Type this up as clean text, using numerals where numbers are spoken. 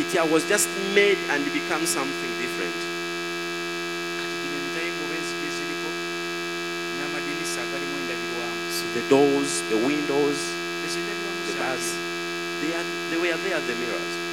It was just made and become something different. So the doors, the windows, the bars, they were there, the mirrors.